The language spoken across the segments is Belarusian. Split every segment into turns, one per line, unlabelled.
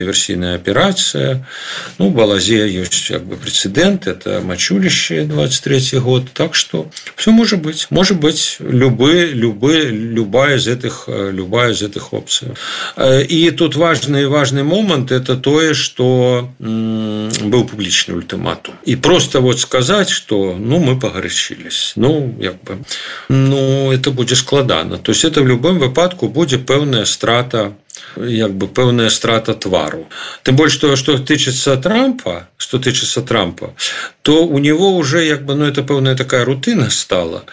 диверсийная операция. Ну, в Балазе есть как бы прецедент, это Мачулище, 23-й год. Так что все может быть. Может быть любая из этих опций. И тут важный момент – это то, что был публичный ультиматум. И просто вот сказать, что мы погорячились. Это будет складано. То есть это в любом выпадку будет певная страта твару. Тем более, что тычется Трампа, то у него уже это певная такая рутина стала.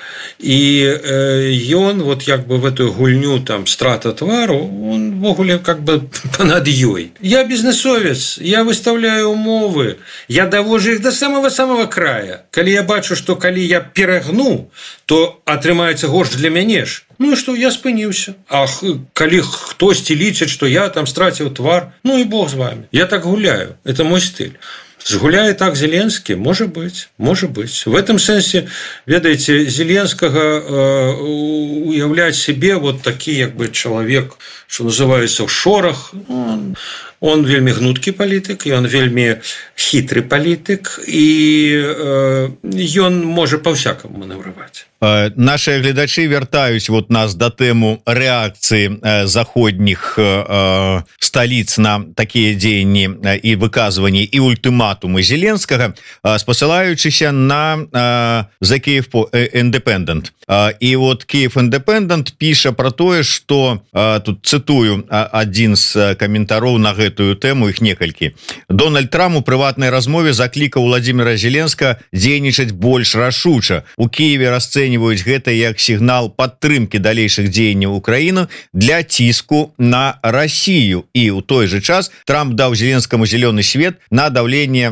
И он вот в эту гульню страта твару, он в огуле понад ёй. Я бизнесовец, я выставляю умовы, я довожу их до самого края. Коли я бачу, что коли я перагну, то атрымаецца горш для мяне ж. Ну и что, я спыніўся. А коли хтосьці лічыць, что я страціў твар, и бог с вами. Я так гуляю. Это мой стиль. Згуляе так Зеленский? Может быть. В этом сенсе, ведаеце, Зеленского уявлять себе вот такі человек, что называется, в шорах. Он вельмі гнуткі палітык, ён вельмі хітры палітык, і ён можа па-всякаму манеўраваць.
Наши гледачы вяртаюць нас да тэму рэакцыі заходніх сталіц на такія дзеянні і выказванні і ультыматумы Зеленскага, спасылаючыся на The Kyiv Independent. І Kyiv Independent піша про тое, што тут цытую адзін з каментароў на гэтую тэму, іх некалькі. Дональд Трамп у прыватнай размове заклікаў Владимира Зеленскага дзейнічаць больш рашуча. У Киеве расцэньваюць гэта як сігнал падтрымкі далейшых дзеянняў Украіны для ціску на Россию. І ў той же час Трамп даў Зеленскаму зеленый свет на даўленне,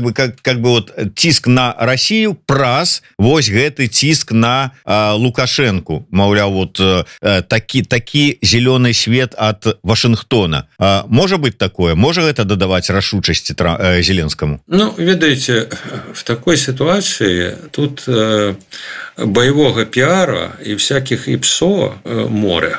ціск на Россию праз вось гэты ціск на Лукашенку. Маўляў, такі зеленый свет от Вашингтона. Можа быть такое? Можа гэта дадаваць рашучасці Зеленскому?
Ведаеце, в такой ситуации тут боевого пиара и всяких ИПСО море.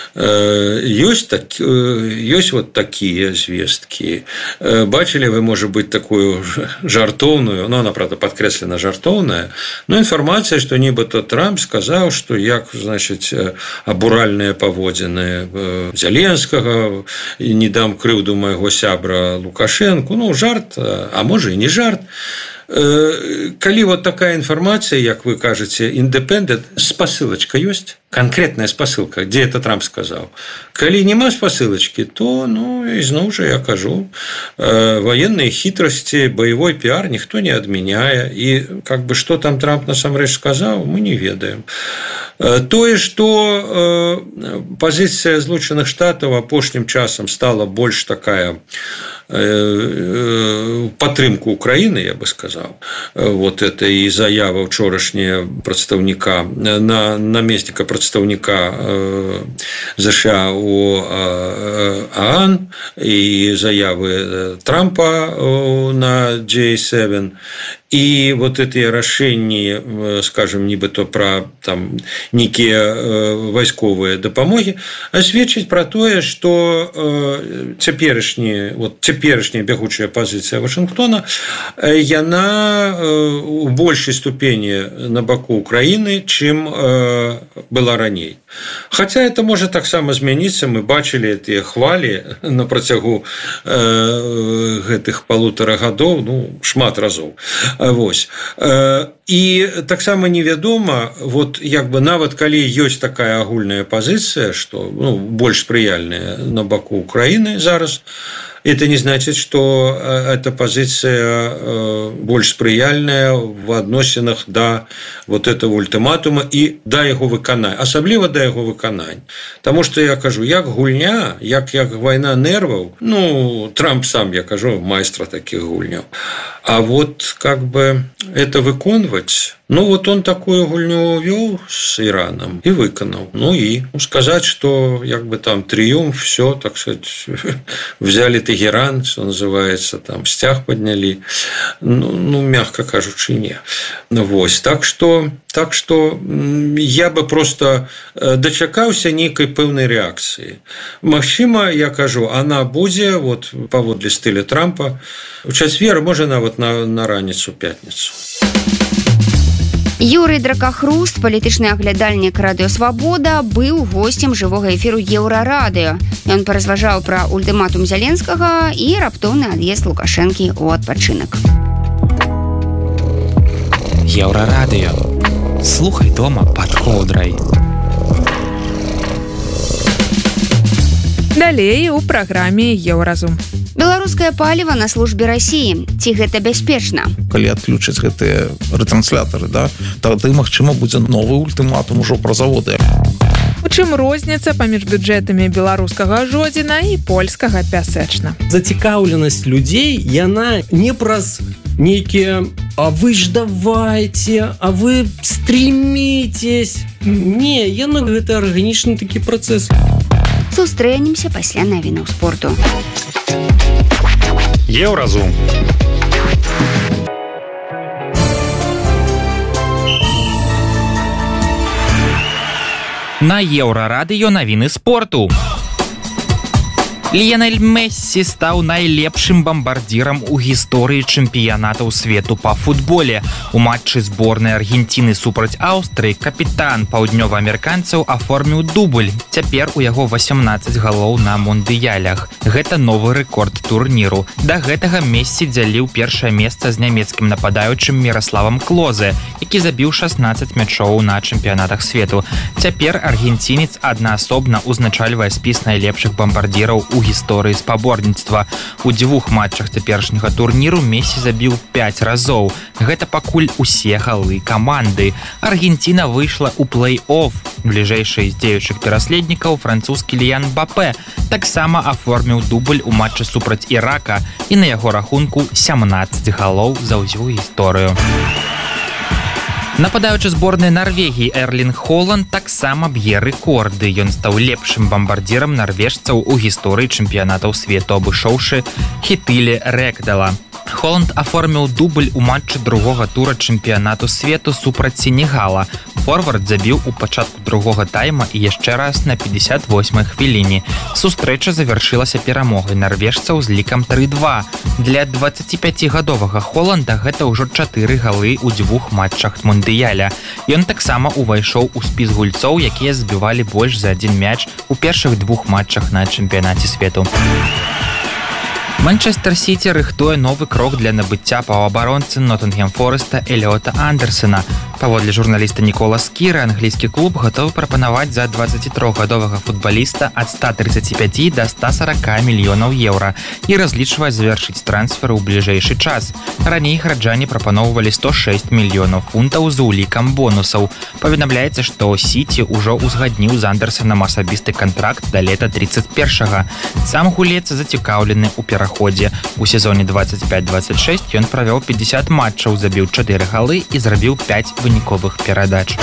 Есть вот такие звестки. Бачили вы, может быть, такую жартовную, она, правда, подкреслена жартовная, но информация, что нібито Трамп сказал, что абуральные поводины Зеленского, не дам крыўду моего сябра Лукашенко, жарт, а может и не жарт. Калі вот такая информация, як вы кажете, Independent, спасылочка есть? Конкретная спасылка, где это Трамп сказал. Калі нема спасылочки, то, изноў жа я кажу, военные хитрости, боевой пиар никто не отменяя. И что там Трамп насамрэч сказал, мы не ведаем. Тое, что позиция Злучаных Штатов апошнім часам стала больш такая падтрымку Украины, я бы сказал. Вот это и заява учорашняя прадстаўніка, наместника прадстаўніка США у ООН и заявы Трампа на G7. И вот эти рашэнні, скажем, нібыто про некие вайсковые дапамогі, сведчыць про тое, что цяперашняя бягучая позиция Вашингтона, яна у большей ступени на боку Украины, чем была раней. Хотя это может так само змяніцца, мы бачили эти хвали на працягу гэтых 1,5 гадоў, шмат разоў. Вось. І таксама невядома, нават калі ёсць такая агульная пазіцыя, што больш спрыяльная на баку Украины зараз, это не значит, что эта позиция больше спрыяльная в адносінах до вот этого ультиматума и до его выканання, асабліва до его выканання. Потому что я кажу, як гульня, як война нервов, Трамп сам, я кажу, майстра таких гульняў. А вот это выконваць, Ну, вот он такую гульню вел с Ираном и выконал. Ну, и сказать, что как бы там триумф, все, так сказать, взяли Тегеран, что называется, там стяг подняли, ну мягко кажучи, не. Вот. Так что я бы просто дачакаўся нейкай пэўнай рэакцыі. Магчыма, я кажу, она будзе вот паводле стыля Трампа у чацвер, можа нават на раніцу пятніцу.
Юрый Дракахруст, палітычны аглядальнік радыё «Свабода», быў госцем жывога эфіру «Еўрарадыё». Ён паразважаў пра ультыматум Зеленскага і раптоўны ад'езд Лукашэнкі ў адпачынак.
Еўрарадыё. Слухай дома пад коўдрай.
Далей у праграме «Еўразум».
Беларускае паліва на службе Расіі. Ці гэта бяспечна?
Калі адключаць гэтыя рэтрансляторы, да, тады, магчыма, будзе новы ультыматум ужо пра заводы.
У чым розніца паміж бюджэтамі беларускага Жодзіна і польскага Пясэчна?
Зацікаўленасць людзей, яна не праз нейкія «а вы ж давайте», «а вы стремитесь». Не, яна гэта арганічны такі працэс.
Сустрэнемся пасля навінаў спорту.
Еўразум.
На Еўрарадыё навіны спорту. Ліянель Мессі стаў найлепшым бамбардзірам у гісторыі чэмпіянатаў свету па футболе. У матчы зборнай Аргенціны супраць Аўстрыі капітан паўднёваамерыканцаў аформіў дубль. Цяпер у яго 18 галоў на мундыялях. Гэта новы рэкорд турніру. Да гэтага Мессі дзяліў першае месца з нямецкім нападаючым Міраславам Клозе, які забіў 16 мячоў на чэмпіянатах свету. Цяпер аргенцінец аднаасобна ўзначальвае спіс найлепшых бамбардзіраў у гісторыі спаборніцтва. У 2 матчах цяперашняга турніру Мессі забіў 5 разоў. Гэта пакуль усе галы каманды. Аргенціна выйшла ў плэй-офф. Бліжэйшы з дзеючых пераследнікаў французскі Ліян Мбапэ таксама аформіў дубль у матчы супраць Ірака і на яго рахунку 17 галоў за ўсю гісторыю. Нападаючы зборнай Нарвегіі Эрлінг Холанд таксама б'е рэкорды. Ён стаў лепшым бамбардзірам нарвежцаў у гісторыі чэмпіянатаў свету, абышоўшы Хітыле Рэкдала. Холанд аформіў дубль у матчы другога тура чэмпіянату свету супраць Сенегала. Форвард забіў у пачатку другога тайма і яшчэ раз на 58-й хвіліне. Сустрэча завяршылася перамогай нарвежцаў з лікам 3-2. Для 25-гадовага Холанда гэта ўжо 4 галы ў 2 матчах мундыяля. Ён таксама увайшоў у спіс гульцоў, якія забівалі больш за 1 мяч у першых 2 матчах на чэмпіянаце свету. Манчестер Сіці рыхтуе новы крок для набыцця паўабаронцы Ноттынгем Фореста Эліота Андерсена. Паводле журналіста Нікола Скіра, англійскі клуб гатовы прапанаваць за 23-гадовага футбаліста ад 135 до 140 мільёнаў еўра і разлічвае завяршыць трансфер у бліжэйшы час. Раней гараджане прапаноўвалі 106 мільёнаў фунтаў з улікам бонусаў. Паведамляецца, што Сіці ўжо ўзгадніў з Андерсенам асабісты кантракт да лета 31-га. Сам гулец зацікаўлены ў пераходзе. У сезоне 25-26 ён правёў 50 матчаў, забіў 4 галы і зрабіў 5 выніковых перадач.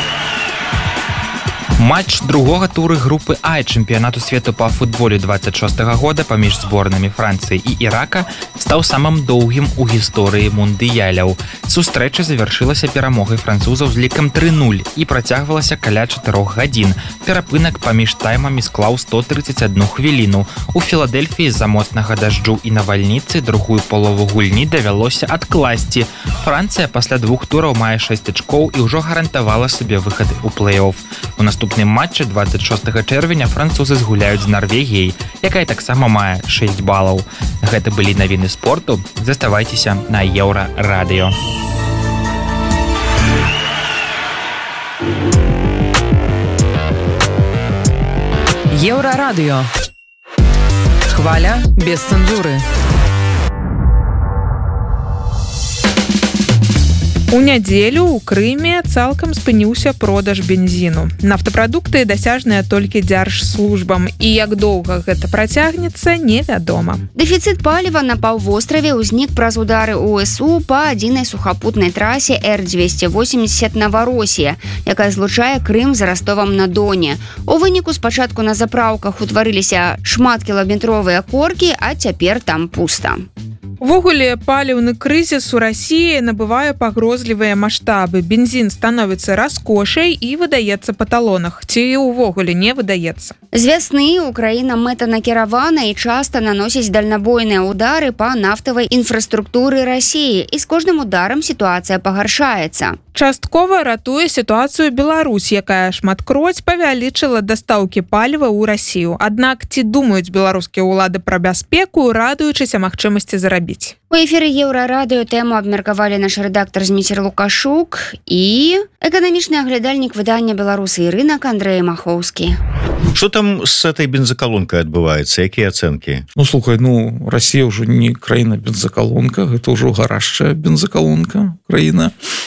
Матч другога туры групы А чэмпіянату свету па футболе 26-го года паміж зборнамі Францыі і Ірака стаў самым доўгім у гісторыі мундыяляў. Сустрэча завяршылася перамогай французаў з лікам 3-0 і працягвалася каля 4 гадзін. Перапынак паміж таймамі склаў 131 хвіліну. У Філадельфіі з-за моцнага дажджу і навальніцы другую палову гульні давялося адкласці. Францыя пасля 2 тураў мае 6 ачкоў і ўжо гарантавала сабе выхад у плэй-офф. У наступным матчы 26 чэрвеня французы згуляюць з Нарвегіяй, якая таксама мае 6 балаў. Гэта былі навіны спорту. Заставайцеся на Еўрарадыё.
Еўрарадыё. Хваля без цэнзуры. У нядзелю ў Крыме цалкам спыніўся продаж бензіну. Нафтапрадукты дасяжныя толькі дзяржслужбам, і як доўга гэта працягнецца, невядома.
Дэфіцыт паліва на паўвостраве ўзнік праз удары УСУ па адзінай сухапутнай трасе Р-280 Новороссия, якая злучае Крым з Ростовам-на-Доне. У выніку спачатку на запраўках утварыліся шматкіламетровыя коркі, а цяпер там пуста.
Увогуле, паліўны крызіс у Расіі набывае пагрозлівыя маштабы. Бензін становіцца раскошай і выдаецца па талонах. Ці увогуле не выдаецца.
З вясны Украіна мэтанакіравана і часта наносіць дальнабойныя ўдары па нафтавай інфраструктуры Расіі. І з кожным ударам сітуацыя пагаршаецца.
Часткова ратуе сітуацыю Беларусь, якая шматкроць павялічыла дастаўкі паліва ў Расію. Аднак ці думаюць беларускія ўлады пра бяспеку, радуючыся магчымасці зарабіць?
У эфіры Еўрарадыё тэму абмеркавалі наш рэдактар Зміцер Лукашук і эканамічны аглядальнік выдання «Беларусы і рынок» Андрэй Махоўскі.
Что там с этой бензоколонкой отбывается? Какие оценки?
Слухай, Россия уже не краіна-бензоколонка, это уже гарашчая бензоколонка краіна.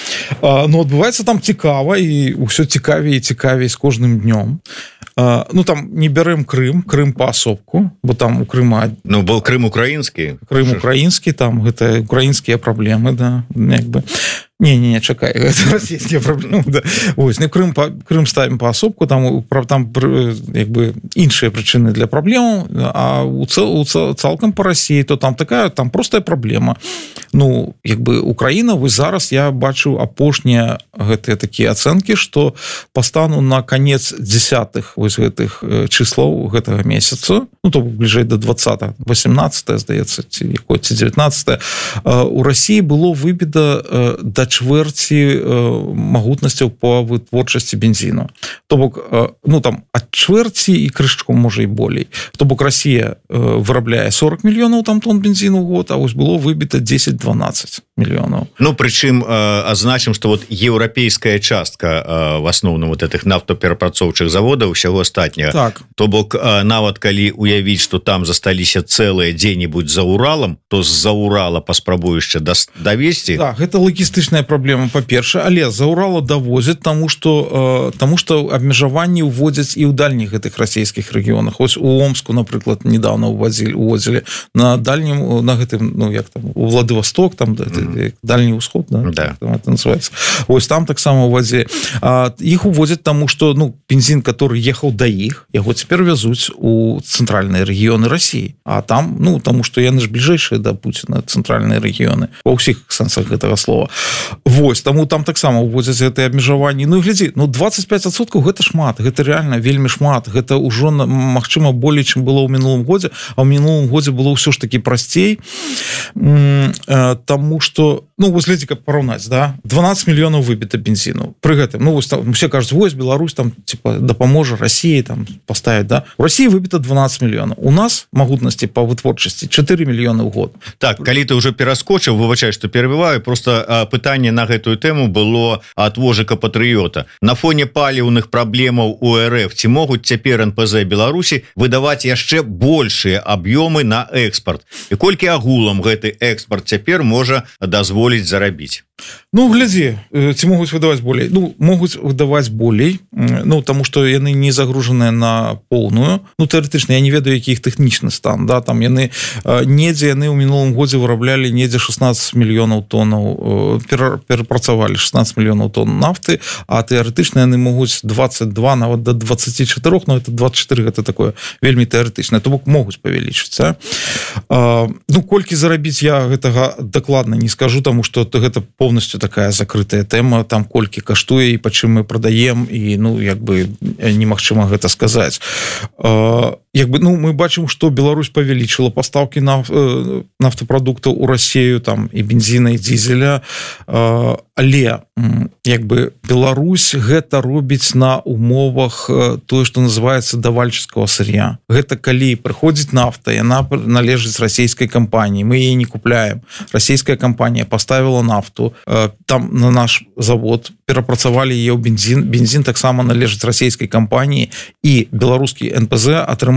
Но отбывается там цікава, і ўсё цікавей і цікавей з кожным днём. Там не бярем Крым паасобку, бо там у Крыма...
Был Крым украінскі.
Крым украінскі, там гэта украінскія праблемы, да, як бы... Не, чакай, это расійскія праблемы, да. Вось, Крым ставім паасобку, там як бы іншыя прычыны для праблем, а цалкам по Расіі, то там простая праблема. Як бы Украіна, вось зараз я бачу апошнія гэтыя такія ацэнкі, што па стану на канец 10-х вось гэтых чыслоў гэтага месяца, то бліжэй до 20-го, 18-е, здаецца, ці 19-е, у Расіі было выбіта да чвэрці магутнасцяў по вытворчасці бензіну. То бок, там ад чвэрці і крышчком, можа і болей. То бок Расія вырабляе 40 мільёнаў там тонн бензіну ў год, а вось было выбіта 10-12 мільёнаў.
Прычым азначым, што вот еўрапейская частка в асноўным вот этих нафтаперапрацоўчых заводаў усяго астатняга.
Так.
То бок нават калі уявіць, што там засталіся цэлыя дзе-нибудь за Уралам, то з-за Урала паспрабуеш давесці.
Так, гэта лагістычная праблема, па-першае, але за Урала давозяць, таму што абмежаванні ўводзяць і ў дальніх гэтых расійскіх рэгіёнах. Ось у Омску, напрыклад, недавно увозілі на дальнім, на гэтым, у Владивосток, там дальні ўсход, да? Это называется. Ось там таксама увозілі. Іх увозяць, таму што бензин, который ехаў да іх, яго цяпер вязуць у цэнтральныя рэгіёны Расіі. А там, таму што яны ж бліжэйшыя да Пуціна, цэнтральныя рэгіёны, ва ўсіх сэнсах гэтага слова. Вось, таму там таксама увозяць гэтыя абмежаванні. Глядзі, 25% гэта шмат, гэта реально вельмі шмат, гэта ўжо, магчыма, болей, чым было ў мінулым годзе, а ў мінулым годзе было ўсё ж такі прасцей, таму што, вось глядзі, каб параўнаць, да, 12 мільёнаў выбіта бензіну. Пры гэтым, вось там усе кажуць, вось Беларусь там, дапаможа Расіі там паставіць, да. У Расіі выбіта 12 мільёнаў. У нас магутнасці па вытворчасці 4 мільёны ў год.
Так, калі ты ўжо пераскочыў, выбачай, што перабіваю, просто пытанне на гэтую тэму было ад Вожыка Патрыёта. На фоне паліўных праблемаў у РФ ці могуць цяпер НПЗ Беларусі выдаваць яшчэ большыя аб'ёмы на экспарт? І колькі агулам гэты экспарт цяпер можа дазволіць зарабіць?
Глядзі, ці могуць выдаваць болей? Могуць выдаваць болей, таму што яны не загружаныя на поўную. Тэарэтычна, я не ведаю, які іх тэхнічны стан, да, там яны недзе ў мінулым годзе выраблялі недзе 16 мільёнаў тоннаў, перапрацавалі 16 мільёнаў тонн нафты, а тэарэтычна яны могуць 22, нават до 24, но это 24, гэта такое вельмі тэарэтычнае, то бок могуць павялічыцца. Колькі зарабіць, я гэтага дакладна не скажу, таму што гэта полностью такая закрытая тэма, там колькі каштуе і па чым мы прадаем, і як бы немагчыма гэта сказаць. Мы бачым, што Беларусь павялічыла пастаўкі нафтапрадуктаў у Расію, там і бензіна, і дизеля, але як бы Беларусь гэта робіць на умовах тое, што называецца давальчыцкага сырья. Гэта калі прыходзіць нафта, яна належыць расійскай кампаніі, мы яе не купляем. Расійская кампанія паставіла нафту, там на наш завод перапрацавалі яе ў бензін таксама належыць расійскай кампаніі, і беларускі НПЗ атрымаў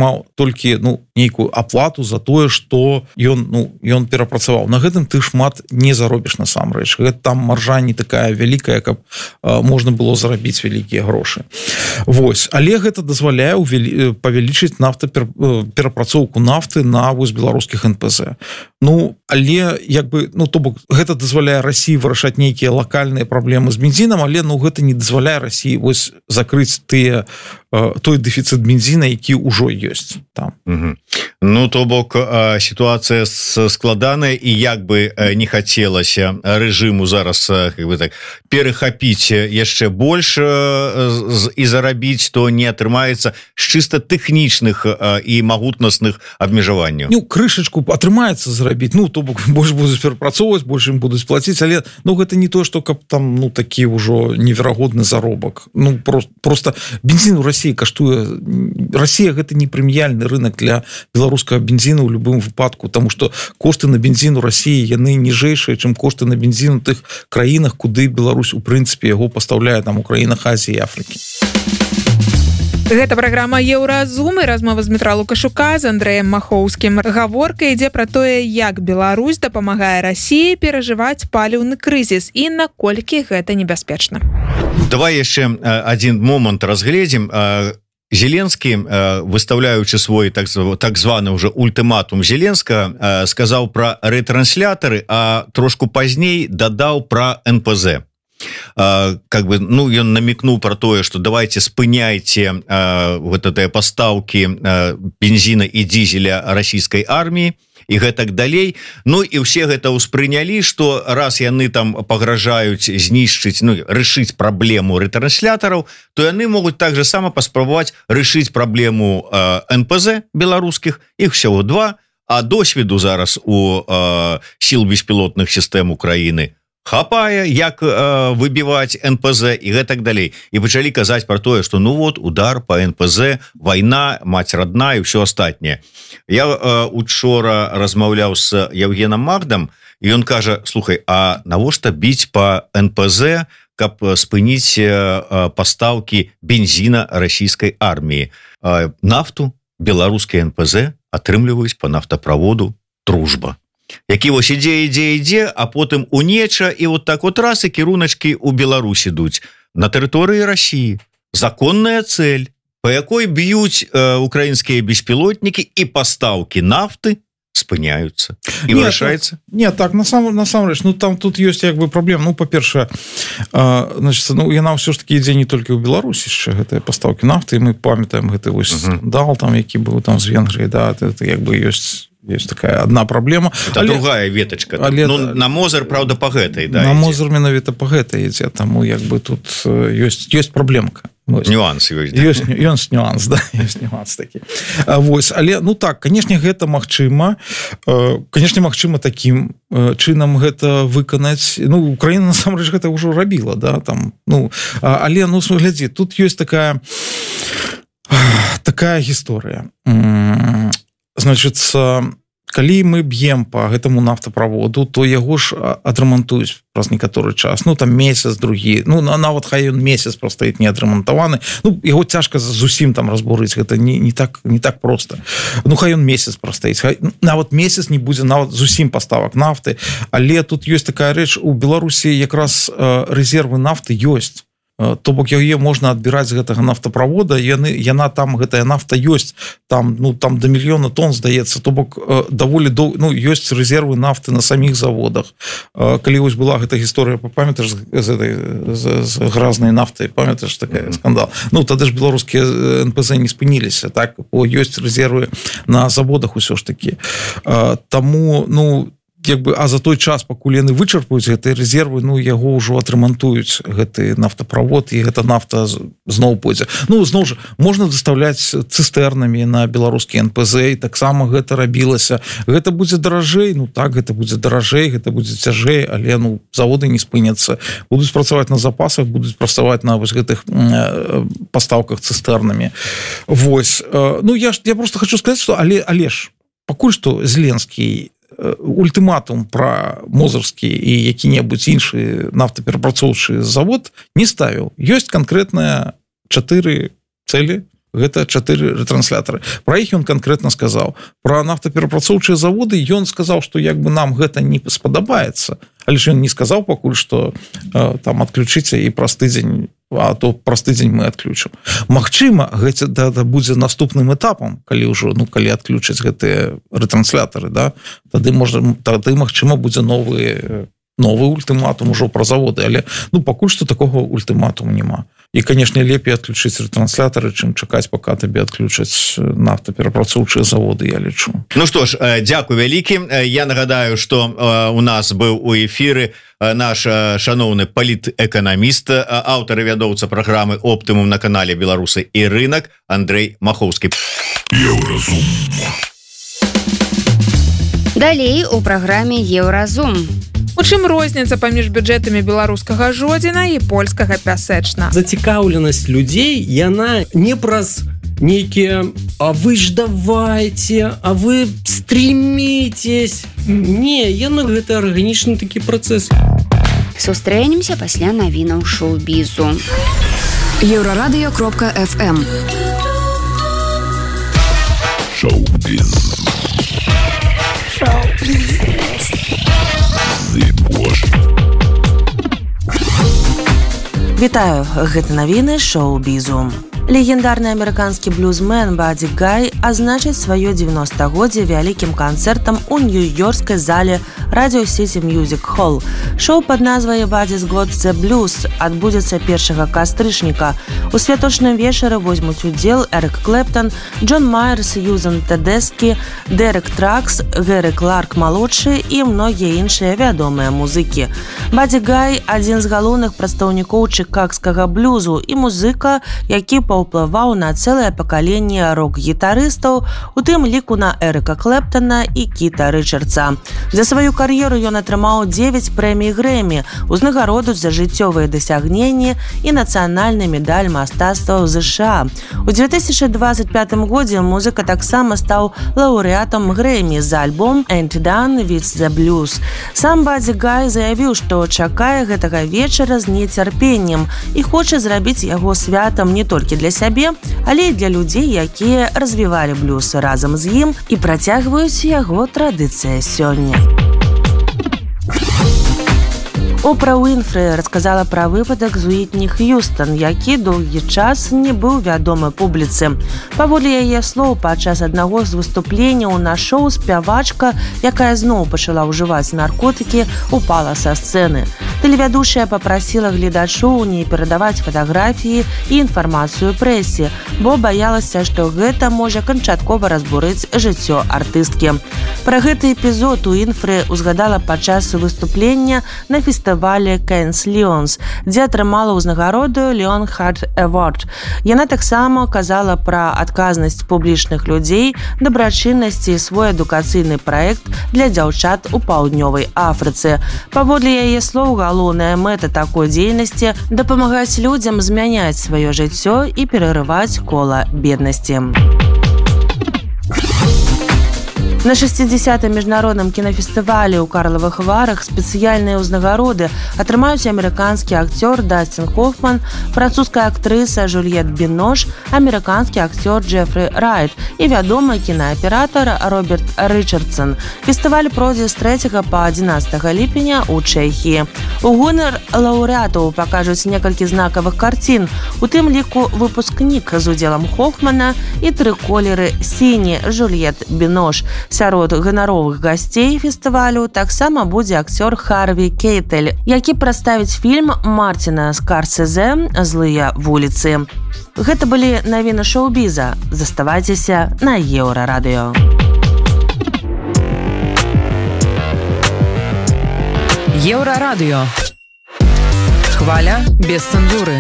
атрымаў толькі нейкую аплату за тое, што ён перапрацаваў. На гэтым ты шмат не заробіш насамрэч. Там маржа не такая вялікая, каб можна было зарабіць вялікія грошы. Вось, але гэта дазваляе павялічыць перапрацоўку нафты на беларускіх НПЗ. Але то бок гэта дазваляе Расіі вырашаць нейкія лакальныя праблемы з бензінам, але гэта не дазваляе Расіі вось закрыць той дэфіцыт бензіна, які ўжо ёсць там.
То бок сітуацыя складаная, і як бы не хацелася рэжыму зараз перахапіць яшчэ больш і зарабіць, то не атрымаецца з чыста тэхнічных і магутнасных абмежаванняў.
Крышачку атрымаецца зарабіць, то бок больш будуць перапрацоўваць, больш ім будуць плаціць, але гэта не тое, што каб там такі ўжо неверагодны заробак. Просто бензін у Расіі каштуе. Расія гэта не прэміяльны рынок для беларускага бензіну ў любым выпадку, таму што кошты на бензін у Расіі яны ніжэйшыя, чым кошты на бензін у тых краінах, куды Беларусь у прынцыпе яго пастаўляе, там у краінах Азіі і Афрыкі.
Гэта праграма Еўразум і размова з Дмітра Лукашука з Андрэем Махоўскім. Гаворка ідзе пра тое, як Беларусь дапамагае Расіі перажываць паліўны крызіс і наколькі гэта небяспечна.
Давай яшчэ адзін момант разгледзім. Зеленскі, выстаўляючы свой так званы уже ультыматум Зеленскага, сказаў пра рэтрансляторы, а трошку пазней дадаў пра НПЗ. Ён намекнуў про тое, что давайте спыняйте пастаўки бензина і дизеля расійскай арміі і гэтак далей. І ўсе гэта ўспрынялі, што раз яны там пагражаюць знішчыць, рашыць праблему рэтранслятораў, то яны могуць так же сама паспрабаваць рашыць праблему НПЗ беларускіх, іх всего 2, а досведу зараз у сіл беспілотных сістэм Украіны хапае, як выбіваць НПЗ і гэтак далей. І пачалі казаць пра тое, што удар па НПЗ, вайна, маць родная і ўсё астатняе. Я учора размаўляў з Евгенам Магдам, і ён кажа: слухай, а навошта біць па НПЗ, каб спыніць пастаўкі бензіна расійскай арміі? Нафту беларускія НПЗ атрымліваюць па нафтаправоду «Дружба», які вось ідзе, а потым унеча, і так раз і кіруначкі ў Беларусь ідуць на тэрыторыі Расіі. Законная цель, па якой б'юць украінскія беспілотнікі, і пастаўкі нафты спыняюцца і вырашаецца.
Не, так насамрэч, там тут ёсць як бы праблема. Па-першае, яна ўсё ж таки ідзе не толькі ў Беларусі яшчэ гэтыя пастаўкі нафты, і мы памятаем гэты вось скандал, які быў там з Венгрыяй, это як бы ёсць такая одна проблема.
Это другая веточка. На Мозер, правда, по гэтай.
На Мозер менавіта по гэтай ідзе, таму як бы тут ёсць праблемка.
Нюанс ёсць.
Ёсць нюанс, да, ёсць нюанс такі. Вось, але, так, канешне, гэта магчыма. Канешне, магчыма такім чынам гэта выканаць. Украіна, насамрэч, гэта ўжо рабіла, да, там, але, глядзі, тут ёсць такая гісторыя. Значыцца, калі мы б'ем по гэтаму нафтаправоду, то яго ж адрамантуюць праз некаторы час, там месяц, другі, нават хай ён месяц прастаіць не адрамантаваны, яго цяжка зусім там разбурыць, гэта не так проста. Хай ён месяц прастаіць, нават месяц не будзе нават зусім паставак нафты, але тут ёсць такая рэч, у Беларусі якраз рэзервы нафты ёсць. То бок яе можна адбіраць з гэтага нафтаправода, яна там, гэтая нафта ёсць, там до мільёна тонн, здаецца, то бок даволі ёсць рэзервы нафты на саміх заводах. Калі вось была гэта гісторыя, памятаеш, з гразнай нафтай, памятаеш, такая скандал. Тады ж беларускія НПЗ не спыніліся, так, ёсць рэзервы на заводах усё ж такі. Таму, а за той час, пакуль яны вычарпаюць гэтыя рэзервы, яго ўжо адрамантуюць гэты нафтаправод, і гэта нафта зноў пойдзе. Зноў жа, можна дастаўляць цыстэрнамі на беларускія НПЗ, і таксама гэта рабілася. Гэта будзе даражэй, так, гэта будзе даражэй, гэта будзе цяжэй, але заводы не спыняцца. Будуць працаваць на запасах, будуць працаваць на вось гэтых пастаўках цыстэрнамі. Вось. Я просто хочу сказаць, што але ж, пакуль што Зеленскі ультыматум пра Мозерскі і які-небудзь іншы нафтаперапрацоўчы завод не ставіў. Ёсць канкрэтныя 4 цэлі, гэта 4 ретранслятары. Про іх ён конкретно сказаў. Про нафтаперапрацоўчыя заводы ён сказаў, што як бы нам гэта не спадабаецца, але ж ён не сказаў пакуль, што там адключыце і праз тыдзень, а то праз тыдзень мы адключым. Магчыма, гэта будзе наступным этапам, калі ўжо, калі адключаць гэтыя ретранслятары, да? Тады магчыма будзе новы ультыматум ужо пра заводы, але пакуль што такога ультыматуму няма. І, канешне, лепей адключыць ретранслятары, чым чакаць, пока табе адключаць нафтаперапрацоўчыя заводы, я лічу.
Ну што ж, дзякуй вялікі. Я нагадаю, што у нас быў у эфіры наш шаноўны палітэканаміст, аўтар і вядоўца праграмы «Оптымум» на канале «Беларусы і рынак» Андрэй Махоўскі.
Еўразум. Далей у праграме «Еўразум».
У чым розніца паміж бюджэтамі беларускага Жодзіна і польскага Пясэчна?
Зацікаўленасць людзей, яна не праз нейкія «а вы ж давайте», «а вы стремитесь». Не, яна гэта арганічны такі працэс.
Сустрэнемся пасля навінаў шоу-бізу.
Еврорадио.FM.
Шоу-біз. Шоу-біз.
Вітаю, гэта навіны шоу-бізу. Легендарны амерыканскі блюзмен Бадди Гай азначыць сваё 90-годдзе вялікім канцэртам у нью-йоркскай зале Radio City Music Hall. Шоу пад назвай «Baddi's Got the Blues» адбудзецца 1 кастрычніка. У святочным вечары возьмуць удзел Эрик Клэптон, Джон Майерс, Юзен Тэдэскі, Дерек Тракс, Гэри Кларк-малодшы і многія іншыя вядомыя музыкі. Бадди Гай – адзін з галоўных прадстаўнікоў чыкагскага блюзу і музыка, які паўплываў на цэлае пакаленне рок-гітарыстаў, у тым ліку на Эрика Клэптона і Кіта Рычардса. За сваю кар'еру ён атрымаў 9 прэмій Грэмі, узнагароду за жыццёвыя дасягненні і нацыянальны медаль мастацтва ў ЗША. У 2025 годзе музыка таксама стаў лаўрэатам Грэмі за альбом «Ain't Done with the Blues». Сам Бадди Гай заявіў, што чакае гэтага вечара з нецярпеннем і хоча зрабіць яго святам не толькі для сябе, але і для людзей, якія развівалі блюз разам з ім і працягваюць яго традыцыі сёння. Опра Уінфрі расказала пра выпадак з Уітні Х'юстон, які доўгі час не быў вядомы публіцы. Паводле яе слоў, падчас аднаго з выступленняў на шоу спявачка, якая зноў пачала ўжываць наркотыкі, упала са сцэны. Тэлевядучая папрасіла гледачоў не перадаваць фатаграфіі і інфармацыю прэсе, бо баялася, што гэта можа канчаткова разбурыць жыццё артысткі. Пра гэты эпізод Уінфрі узгадала падчас выступлення на фестывале Cannes Lions, дзе атрымала ўзнагароду Lionheart Award. Яна таксама казала пра адказнасць публічных людзей, дабрачыннасці і свой адукацыйны праект для дзяўчат у паўднёвай Афрыцы. Паводле яе слоў, галоўная мэта такой дзейнасці – дапамагаць людзям змяняць сваё жыццё і перарываць кола беднасці. На 60-м міжнародным кінафестывалі ў Карлавых Варах спецыяльныя ўзнагароды атрымаюць амерыканскі акцёр Дасцін Хоффман, французская актрыса Жюльет Бинош, амерыканскі акцёр Джефрі Райт і вядомы кінааператар Роберт Рычардсон. Фестываль пройдзе з 3 па 11 ліпеня ў Чэхіі. У гонар лаўрэатаў пакажуць некалькі знакавых карцін, у тым ліку выпускнік з удзелам Хоффмана і 3 колеры сіні Жюльет Бинош. Сярод ганаровых гасцей фестывалю таксама будзе акцёр Харві Кейтель, які прадставіць фільм Мартіна Скарсезе «Злыя вуліцы». Гэта былі навіны шоу-біза. Заставайцеся на Еўрарадыё.
Еўрарадыё. Хваля без цэнзуры.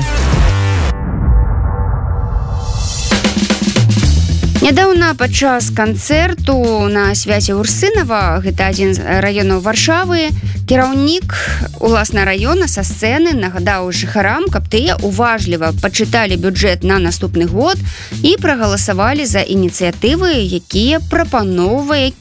Нядаўна падчас канцэрту на свяце Урсынава, гэта адзін з раёнаў Варшавы, кіраўнік уласна раёна са сцэны нагадаў жыхарам, каб тыя уважліва пачыталі бюджэт на наступны год і прагаласавалі за ініцыятывы, якія прапаноўвае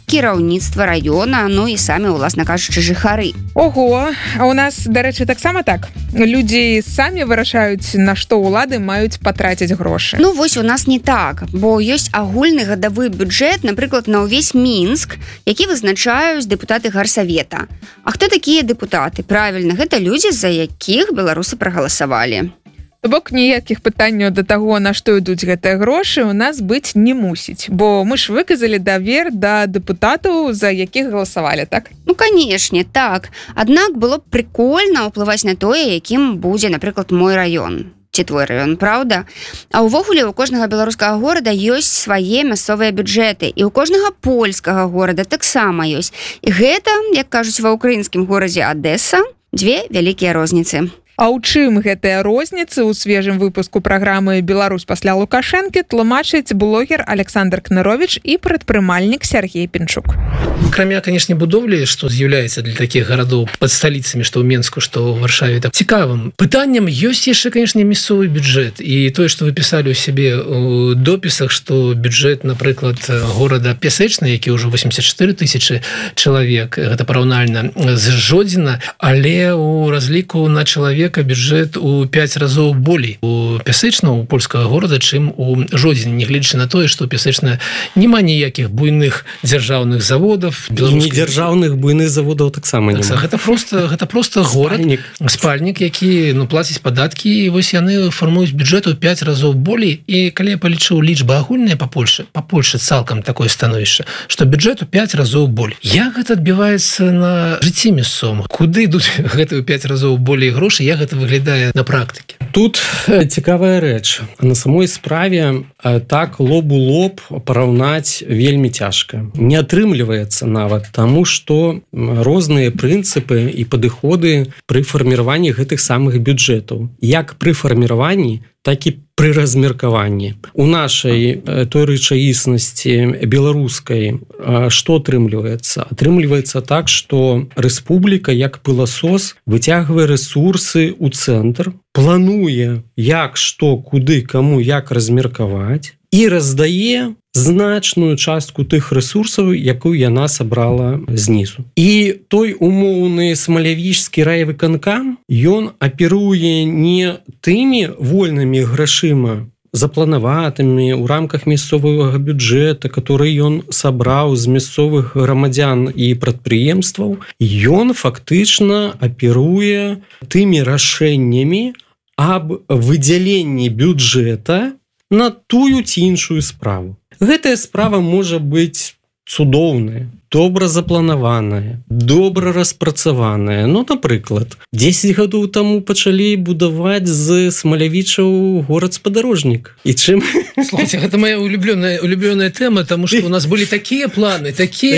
кіраўніцтва раёна, ну і самі, уласна кажучы, жыхары.
Ого, а у нас, дарэчы, таксама так. Людзі самі вырашаюць, на што ўлады маюць патраціць грошы.
Ну вось у нас не так, бо ёсць агульны гадавы бюджэт, напрыклад, на ўвесь Мінск, які вызначаюць дэпутаты гарсавета. А хто такія дэпутаты? Правільна, гэта людзі, за якіх беларусы прагаласавалі.
То бок ніякіх пытанняў да таго, на што ідуць гэтыя грошы, у нас быць не мусіць, бо мы ж выказалі давер да дэпутатаў, за якіх галасавалі, так?
Ну, канешне, так. Аднак было б прикольна ўплываць на тое, якім будзе, напрыклад, мой раён. Ці твой раён, праўда? А ўвогуле у кожнага беларускага горада ёсць свае мясцовыя бюджэты, і ў кожнага польскага горада таксама ёсць. І гэта, як кажуць ва ўкраінскім горадзе Адэса, дзве вялікія розніцы.
А ў чым гэтыя розніцы ў свежым выпуску праграмы «Беларусь пасля Лукашэнкі» тлумачыць блогер Александр Кнырович і прадпрымальнік Сергей Пінчук.
Акрамя, конечно, будовлі, што з'яўляецца для такіх гарадоў пад сталіцамі, што ў Менску, што ў Варшаве, так цікавым пытаннем ёсць яшчэ, конечно, мясцовы бюджэт. І тое, што вы пісалі ў сябе у допісах, што бюджэт, напрыклад, горада Пясэчны, які ўжо 84 тысячы чалавек, гэта параўнальна з Жодзіна, але ў разліку на чалавека бюджэт у 5 разоў болей у Пясэчна, у польскага горада, чым у Жодзіне, нягледзячы на тое, што Пясэчна няма ніякіх буйных дзяржаўных заводаў,
не дзяржаўных буйных заводаў таксама няма.
Гэта просто горад, спальнік, які плаціць падаткі, і вось яны фармуюць бюджэт у 5 разоў болей. І калі я палічыў лічбы агульныя па Польшы цалкам такое становішча, што бюджэт у 5 разоў болей. Як гэта адбіваецца на жыцці мясцовым? Куды ідуць гэтыя 5 разоў болей грошы? Як гэта выглядае на практыке?
Тут цікавая рэч. На самой справе так лоб у лоб параўнаць вельмі цяжка. Не атрымліваецца нават, таму што розныя прынцыпы і падыходы пры фарміраванні гэтых самых бюджэтаў. Як пры фарміраванні, так і пры размеркаванні. У нашай той рэчаіснасці беларускай што атрымліваецца? Атрымліваецца так, што рэспубліка як пыласос выцягвае рэсурсы ў цэнтр, плануе як, што, куды, каму, як размеркаваць і раздае значную частку тых рэсурсаў, якую яна сабрала знізу. І той умоўны смалявічскі райвыканкам, ён аперуе не тымі вольнымі грашыма, запланаватымі ў рамках мясцовага бюджэта, который ён сабраў з мясцовых грамадзян і прадпрыемстваў. Ён фактычна аперуе тымі рашэннямі аб выдзяленні бюджэта на тую ці іншую справу. Гэтая справа можа быць цудоўная, добра запланаваная, добра распрацаваная. Ну, напрыклад, 10 гадоў таму пачалі будаваць з Смалявічаў горад-спадарожнік. І чым?
Слухайте, гэта моя улюбленая тэма, таму што у нас былі такія планы,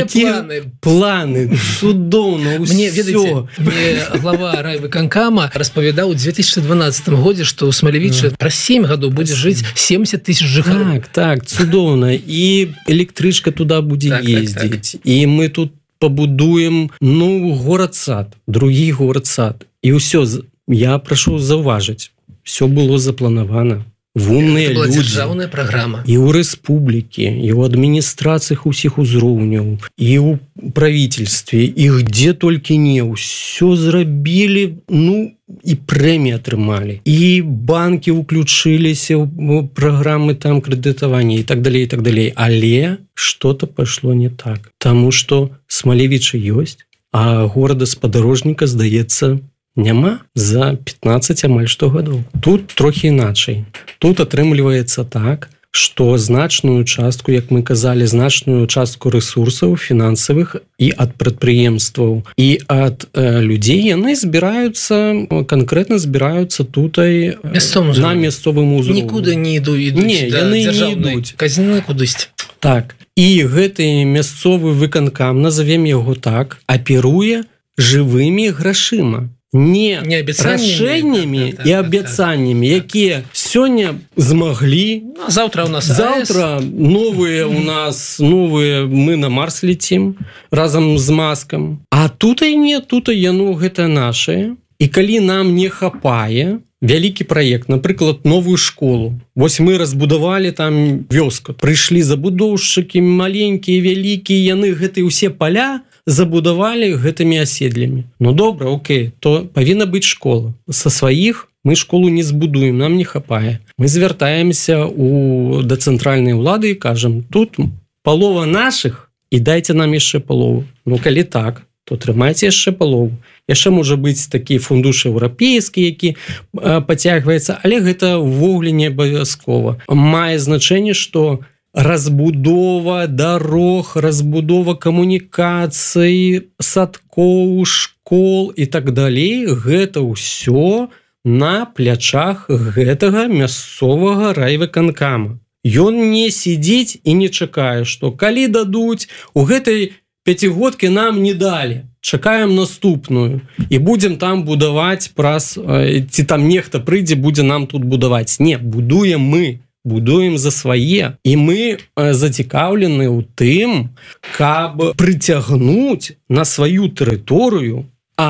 планы, цудоўна, ўсё.
Мне, ведаеце, глава райвыканкама распавядаў у 2012 годзе, што ў Смалявічы праз 7 гадоў будзе жыць 70 тысяч жыхароў.
Так, цудоўна. І электрычка туды будзе ездзіць. І мы тут пабудуем горад-сад, другі горад-сад. І ўсё, я прашу заўважыць, все было запланавана. Умныя людзі.
Дзяржаўная праграма.
І ў рэспублікі, і ў адміністрацыях усіх узроўняў, і ў правительстве, і где толькі не, ўсё зрабілі, і прэміі атрымалі. І банкі ўключыліся ў праграмы там крэдытавання і так далей, і так далей. Але што-то пайшло не так. Таму што Смалевічы ёсць, а горада-спадарожніка, здаецца, няма за 15 амаль што гадоў. Тут трохі іначай. Тут атрымліваецца так, што значную частку, як мы казалі, значную частку рэсурсаў фінансавых і ад прадпрыемстваў, і ад людзей яны канкрэтна збіраюцца тутай на мясцовым узроўні.
Нікуды не ідуць.
Не, яны не ідуць.
Казіны кудысьці.
Так. І гэты мясцовы выканкам, назовем яго так, аперуе жывымі грашыма. Не рашэннямі і абяцаннямі, якія сёння змаглі.
Заўтра у нас
новыя мы на Марс летим разам з Маскам. А тутай не, тутай яно гэта нашае. І калі нам не хапае вялікі праект, напрыклад, новую школу. Вось мы разбудавалі там вёску. Прыйшлі забудоўшчыкі, маленькія, вялікія, яны гэтыя ўсе паля забудавалі гэтымі аседлямі. Ну добра, окей, то павінна быць школа. Са сваіх мы школу не збудуем, нам не хапае. Мы звяртаемся да цэнтральнай улады і кажам, тут палова нашых, і дайце нам яшчэ палову. Ну, калі так, то трымайце яшчэ палову. Яшчэ можа быць такі фундуш еўрапейскі, які пацягваецца, але гэта ўвогуле не абавязкова. Мае значэнне, што разбудова дарог, разбудова камунікацый, садкоў, школ і так далей, гэта ўсё на плячах гэтага мясцовага райвыканкама. Ён не сидзіць і не чакае, што калі дадуць, у гэтай пяцігодкі нам не далі. Чакаем наступную і будзем там будаваць праз, ці там нехта прыйдзе, будзе нам тут будаваць. Не, будуем мы, будуем за свае. І мы зацікаўлены ў тым, каб прыцягнуць на сваю тэрыторыю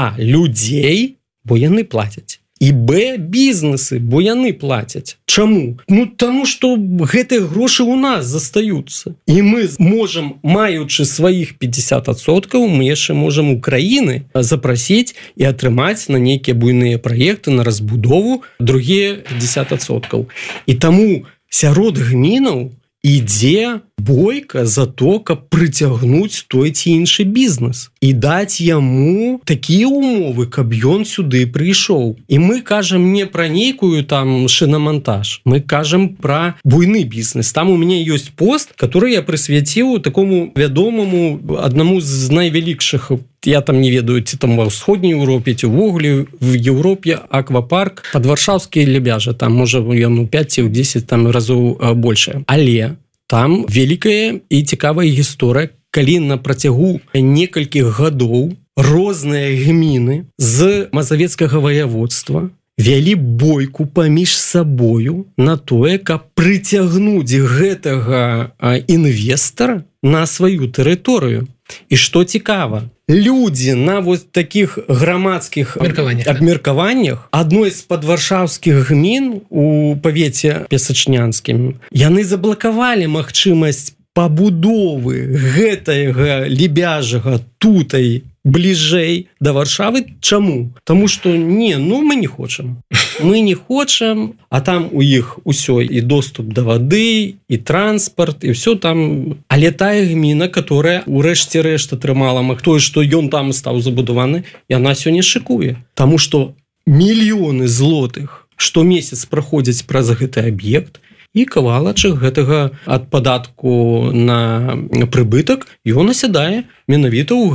людзей, бо яны плацяць. І бізнесы, бо яны плацяць. Чаму? Ну, таму, што гэтыя грошы ў нас застаюцца. І мы можам, маючы сваіх 50%, мы яшчэ можам у краіны запрасіць і атрымаць на нейкія буйныя праекты, на разбудову другія 50%. І таму сярод гмінаў ідзе бойка за то, каб прыцягнуць той ці іншы бізнес і даць яму такія умовы, каб ён сюды прыйшоў. І мы кажам не пра нейкую там шинамонтаж, мы кажам пра буйны бізнес. Там у мяне ёсць пост, который я прысвяціў такому вядомаму, аднаму з найвялікшых, я там не ведаю, ці там ва ўсходняй Еўропе, ці ўвогуле в Еўропе аквапарк пад Варшаўскія Лебяжы, там можа ён у 5 ці ў 10 там разоў больше. Але там вялікая і цікавая гісторыя, калі на працягу некалькіх гадоў розныя гміны з мазавецкага ваяводства вялі бойку паміж сабою на тое, каб прыцягнуць гэтага інвестара на сваю тэрыторыю. І што цікава, людзі на вот такіх грамадскіх абмеркаваннях адной з падваршаўскіх гмін у павеце Песачнянскім, яны заблакавалі магчымасць пабудовы гэтага Лебяжага тутай бліжэй да Варшавы. Чаму? Таму што мы не хочам. Мы не хочам, а там у іх усё і доступ да вады, і транспарт, і ўсё там. Але тая гміна, которая у рэшце рэшт атрымала тое, што ён там стаў забудаваны, яна сёння шыкуе. Таму што мільёны злотых штомесяц праходзяць праз гэты аб'ект, і кавалачак гэтага ад падатку на прыбытак ён асядае менавіта ў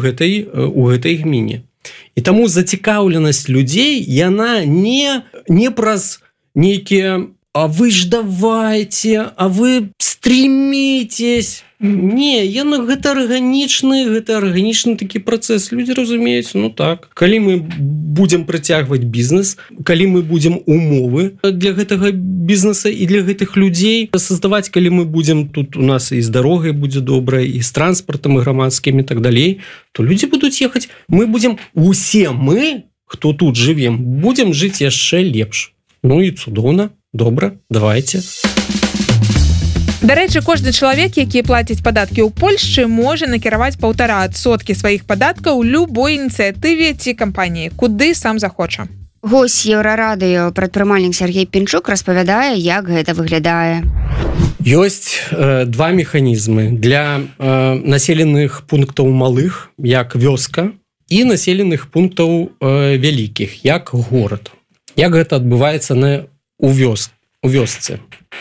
гэтай гміне. І таму зацікаўленасць людзей, яна не праз нейкія вы ж давайте, вы стремитесь. Не, гэта арганічны такі працэс. Людзі разумеюць, так, калі мы будзем прыцягваць бізнес, калі мы будзем умовы для гэтага бізнеса і для гэтых людзей создаваць, калі мы будзем тут, у нас і з дарогай будзе добра, і з транспартам, і грамадскім, і так далей, то людзі будуць ехаць. Мы будзем, усе мы, хто тут жывем, будзем жыць яшчэ лепш. І цудоўна, добра, давайте.
Дарэчы, кожны чалавек, які плаціць падаткі ў Польшчы, можа накіраваць 1,5% сваіх падаткаў любой ініцыятыве ці кампаніі, куды сам захоча.
Госць Еўрарадыё, прадпрымальнік Сергей Пінчук распавядае, як гэта выглядае.
Ёсць два механізмы для населеных пунктаў малых, як вёска, і населеных пунктаў вялікіх, як горад. Як гэта адбываецца у вёсцы?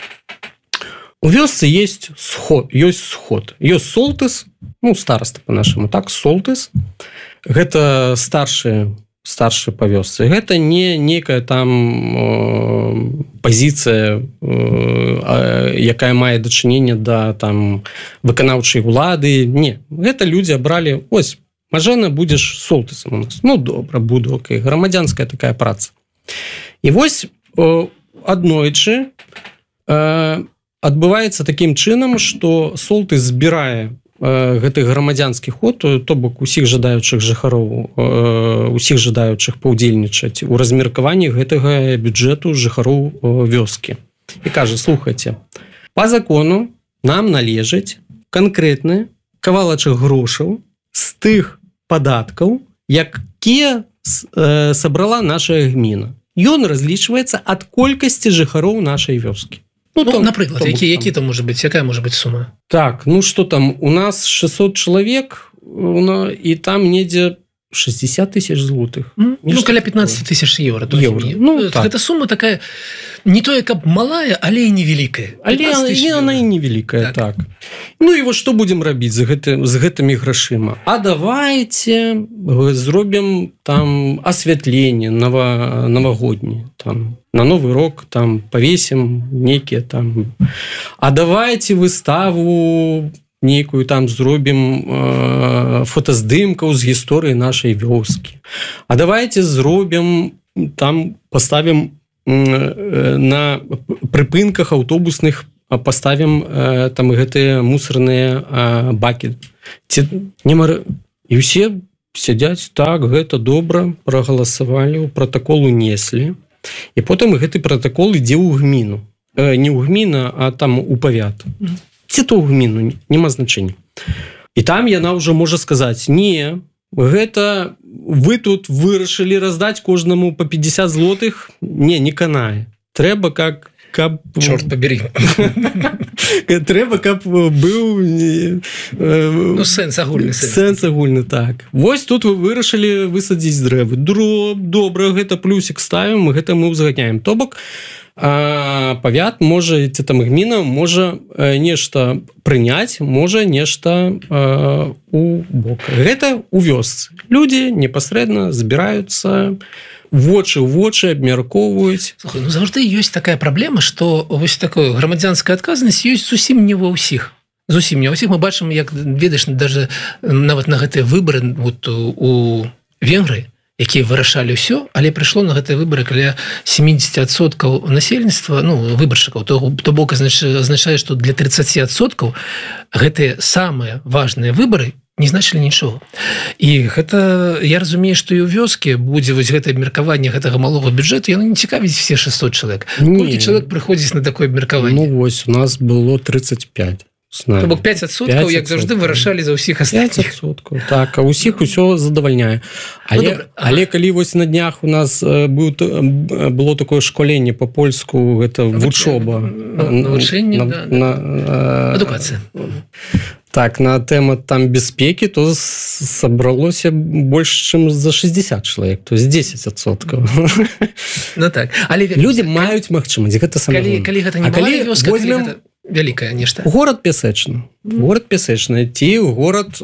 У вёсцы есть сход, ёсць солтыс, староста по-нашаму, так, солтыс. Гэта старшы па вёсцы. Гэта не некая там пазіцыя, якая мае дачыненне да там выканаўчай улады. Не, гэта людзі абралі, ось, Мажэна, будзеш солтысам у нас. Добра, буду, окей, грамадзянская такая праца. І вось аднойчы адбываецца такім чынам, што солтыс збірае гэты грамадзянскі ход, то бок усіх жадаючых жыхароў, усіх жадаючых паўдзельнічаць у размеркаванні гэтага бюджэту жыхароў вёскі. І кажа: слухайце, по закону нам належыць канкрэтны кавалачак грошаў з тых падаткаў, якія сабрала наша гміна. Ён разлічваецца ад колькасці жыхароў нашай вёскі.
Напрыклад, які там можа быць, якая можа быць сума?
Так, што там, у нас 600 чалавек, і там недзе 60 тысяч злотых.
Каля 15 тысяч еўра. Гэта сума такая, не тое, каб малая, але і невялікая.
Але яна і невялікая, так. І вот што будзем рабіць з гэтымі грашыма? А давайте зробім там асвятленне навагодні, там на Новы рок там павесім нейкія там. А давайте выставу нейкую там зробім фотаздымкаў з гісторыі нашай вёскі. А давайте зробім там, паставім на прыпынках аўтобусных, паставім там гэтыя мусорныя бакі. І ўсе сядзяць: так, гэта добра, прагаласавалі, у протакол унеслі. І потым гэты протакол ідзе ў гміну. Не ў гміна, а там у павят. Ці то ў гміну, няма значэння. І там яна ўжо можа сказаць: не, гэта вы тут вырашылі раздаць кожнаму по 50 злотых, не канае. Трэба каб...
Чорт побери.
Трэба, каб быў
сэнс агульны.
Сэнс агульны, так. Вось тут вы вырашылі высадзіць дрэвы. Добра, гэта плюсик ставім, гэта мы ўзгадняем. То бок павят можа, ці там гміна можа нешта прыняць, можа нешта у бок. Гэта у вёсцы. Людзі непасрэдна збіраюцца, вочы ў вочы абмяркоўваюць.
Заўжды ёсць такая праблема, што вось такая грамадзянская адказнасць ёсць зусім не ва ўсіх. Зусім не ва ўсіх. Мы бачым, як ведаеш, даже нават на гэтыя выбары у Венгрыі, якія вырашалі ўсё, але прыйшло на гэтыя выбары каля 70% насельніцтва, выбаршчыкаў. То бок азначае, што для 30% гэтыя самыя важныя выбары не значылі нічога. І гэта, я разумею, што і ў вёскі будзе вось гэтае абмеркаванне гэтага малога бюджэту, яно не цікавіць все 600 чалавек. Колькі чалавек прыходзіць на такое абмеркаванне?
Вось, у нас было 35.
То бок 5%, як заўжды, вырашалі за ўсіх астатніх.
5%, так, а ўсіх усё задавальняе. Але калі вось на днях у нас было такое школенне па-польску, гэта вучоба.
Навучэнне, адукацыя.
Так, на тему там бяспекі, то сабралося больш, чым за 60 чалавек, то есть 10%.
Так.
Людзі маюць магчымасць, гэта самое.
Калі гэта не малая вёска, калі гэта вялікая нешта.
Горад Пясэчны, ці горад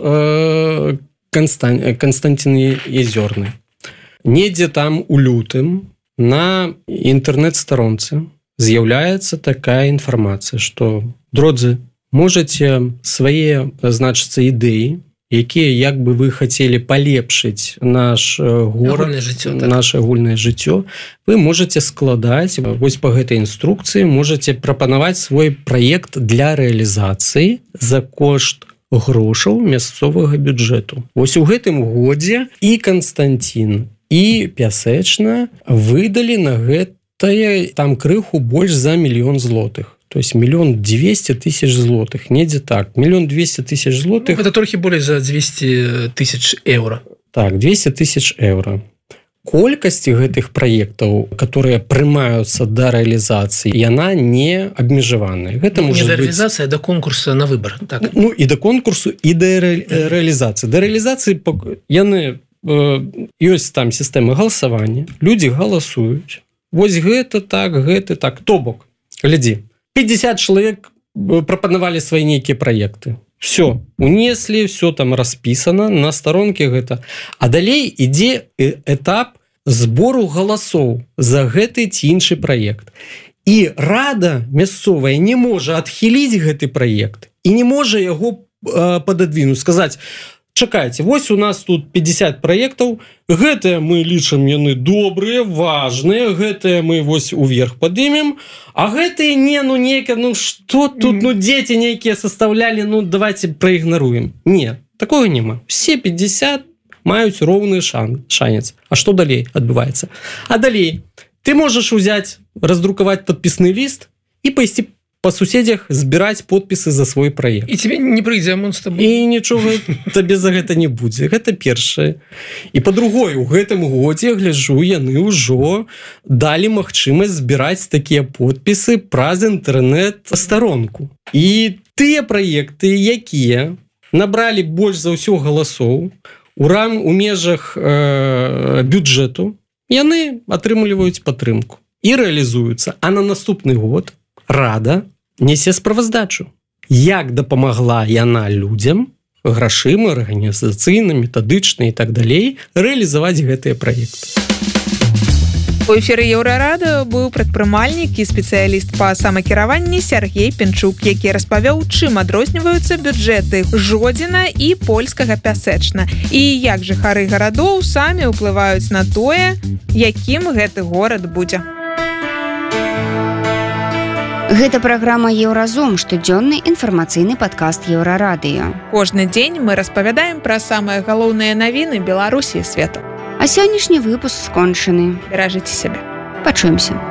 Константин Езёрны. Недзе там у лютым на інтэрнэт-старонцы з'яўляецца такая інфармацыя, што, дродзы, можаце свае, значыцца, ідэі, якія як бы вы хацелі палепшыць наш горад, наше агульнае жыццё, вы можаце складаць вось па гэтай інструкцыі, можаце прапанаваць свой праект для рэалізацыі за кошт грошаў мясцовага бюджэту. Вось у гэтым годзе і Константин, і Пясэчна выдалі на гэтае там крыху больш за 1 000 000 злотых. То есть 1 200 000 злотых, недзе так. 1 200 000 злотых.
Это трохи более за 200 000 евро.
Так, 200 000 евро. Колькасці гэтых праектаў, которые прымаюцца да рэалізацыі, яна не абмежаваная. Гэта
не да рэалізацыі, а да конкурса на выбор. Так.
І да конкурсу, і да рэалізацыі. Да рэалізацыі яны ёсць там сістэмы галасавання, людзі галасуюць. Вось гэта так. То бок, глядзі, 50 чалавек прапанавалі свае нейкія праекты. Все, унеслі, все там распісана на старонке гэта. А далей ідзе этап збору галасоў за гэты ці іншы праект. І рада мясцовая не можа адхіліць гэты праект і не можа яго пададвінуць, сказаць: чакайце, вось у нас тут 50 праектаў, гэтыя мы лічым яны добрыя, важныя, гэтыя мы вось уверх падымем, а гэтыя не, ну нейка, ну што тут, ну дзеці нейкія составлялі, ну давайте праігнаруем. Не, такого няма. Все 50 маюць роўны шанец. А што далей адбываецца? А далей ты можаш узяць, раздрукаваць падпісны ліст і пайсці по суседзях збіраць подпісы за свой праект.
І тебе не прыйдзе амон з табой.
І нічога табе за гэта не будзе. Гэта першае. І па-другое, у гэтым годзе, гляджу, яны ўжо далі магчымасць збіраць такія подпісы праз інтэрнэт-старонку. І тыя праекты, якія набралі больш за ўсё галасоў у межах бюджэту, яны атрымліваюць падтрымку і рэалізуюцца. А на наступны год Рада нясе справаздачу. Як дапамагла яна людзям, грашыма, арганізацыйна, метадычна і так далей, рэалізаваць гэтыя праекты.
У эфіры Еўрарадыё быў прадпрымальнік і спецыяліст па самакіраванні Сергей Пенчук, які распавёў, чым адрозніваюцца бюджэты Жодзіна і польскага Пясэчна, і як жыхары гарадоў самі ўплываюць на тое, якім гэты горад будзе.
Гэта праграма «Еўразум», штодзённы інфармацыйны падкаст Еўрарадыё.
Кожны дзень мы распавядаем пра самыя галоўныя навіны Беларусі і свету.
А сённяшні выпуск скончаны.
Беражыце сябе.
Пачуемся.